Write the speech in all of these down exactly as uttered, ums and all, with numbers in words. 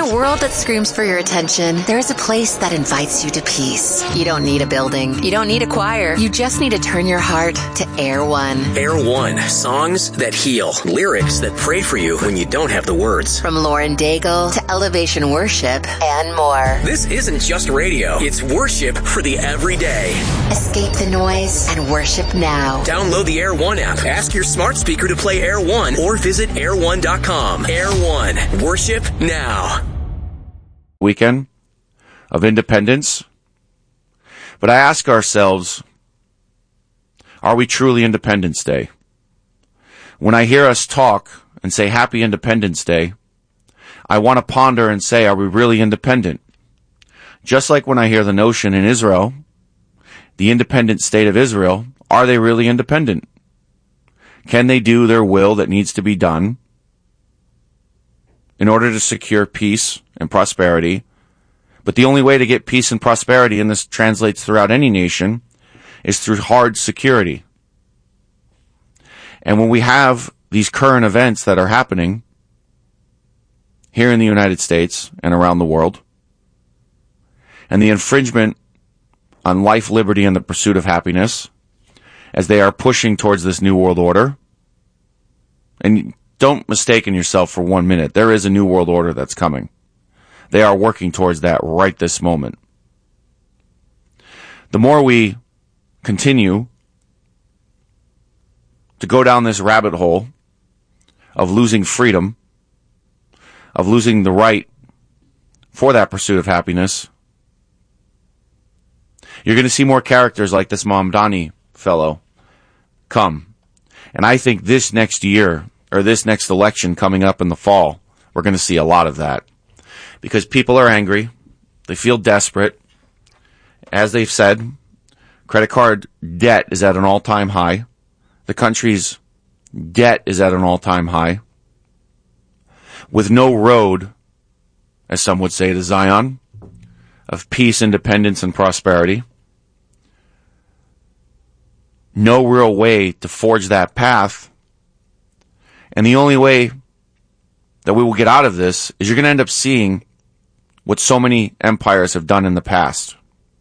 a world that screams for your attention, there is a place that invites you to peace. You don't need a building. You don't need a choir. You just need to turn your heart to Air One. Air One. Songs that heal. Lyrics that pray for you when you don't have the words. From Lauren Daigle to Elevation Worship and more. This isn't just radio. It's worship for the everyday. Escape the noise and worship now. Download the Air One app. Ask your smart speaker to play Air One or visit air one dot com. Air One. Worship now. Weekend of independence. But I ask ourselves, are we truly Independence Day? When I hear us talk and say Happy Independence Day, I want to ponder and say, are we really independent? Just like when I hear the notion in Israel, the independent state of Israel, are they really independent? Can they do their will that needs to be done in order to secure peace and prosperity? But the only way to get peace and prosperity, and this translates throughout any nation, is through hard security. And when we have these current events that are happening here in the United States and around the world, and the infringement on life, liberty, and the pursuit of happiness, as they are pushing towards this new world order, and don't mistake yourself for one minute, there is a new world order that's coming. They are working towards that right this moment. The more we continue to go down this rabbit hole of losing freedom, of losing the right for that pursuit of happiness, you're going to see more characters like this Mamdani fellow come. And I think this next year, or this next election coming up in the fall, we're going to see a lot of that. Because people are angry. They feel desperate. As they've said, credit card debt is at an all-time high. The country's debt is at an all-time high. With no road, as some would say, to Zion, of peace, independence, and prosperity. No real way to forge that path. And the only way that we will get out of this is you're going to end up seeing what so many empires have done in the past.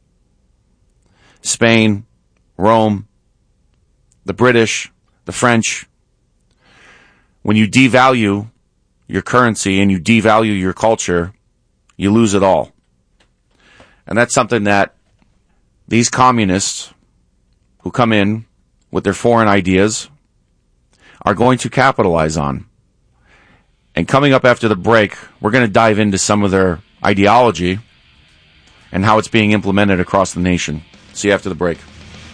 Spain, Rome, the British, the French. When you devalue your currency and you devalue your culture, you lose it all. And that's something that these communists who come in with their foreign ideas are going to capitalize on. And coming up after the break, we're going to dive into some of their ideology and how it's being implemented across the nation. See you after the break.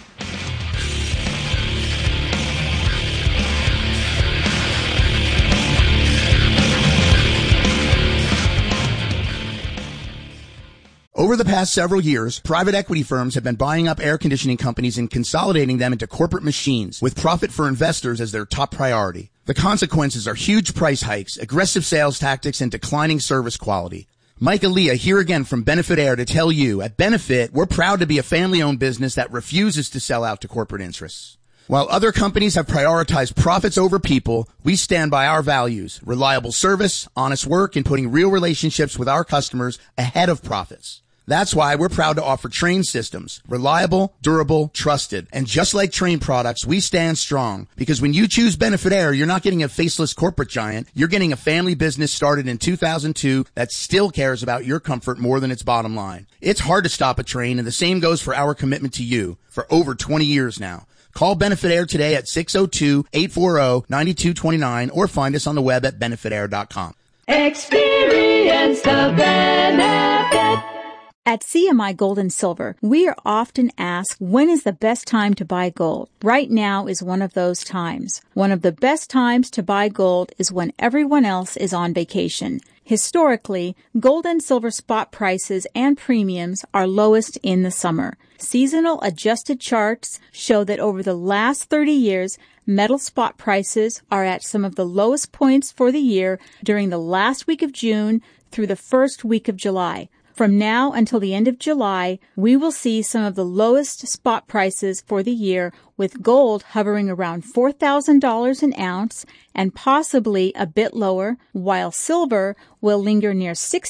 Over the past several years, private equity firms have been buying up air conditioning companies and consolidating them into corporate machines with profit for investors as their top priority. The consequences are huge price hikes, aggressive sales tactics, and declining service quality. Mike Aaliyah here again from Benefit Air to tell you, at Benefit, we're proud to be a family-owned business that refuses to sell out to corporate interests. While other companies have prioritized profits over people, we stand by our values, reliable service, honest work, and putting real relationships with our customers ahead of profits. That's why we're proud to offer Trane systems. Reliable, durable, trusted. And just like Trane products, we stand strong. Because when you choose Benefit Air, you're not getting a faceless corporate giant. You're getting a family business started in two thousand two that still cares about your comfort more than its bottom line. It's hard to stop a Trane, and the same goes for our commitment to you for over twenty years now. Call Benefit Air today at six oh two, eight four zero, nine two two nine or find us on the web at benefit air dot com. Experience the benefit. At C M I Gold and Silver, we are often asked, when is the best time to buy gold? Right now is one of those times. One of the best times to buy gold is when everyone else is on vacation. Historically, gold and silver spot prices and premiums are lowest in the summer. Seasonal adjusted charts show that over the last thirty years, metal spot prices are at some of the lowest points for the year during the last week of June through the first week of July. From now until the end of July, we will see some of the lowest spot prices for the year, with gold hovering around four thousand dollars an ounce and possibly a bit lower, while silver will linger near six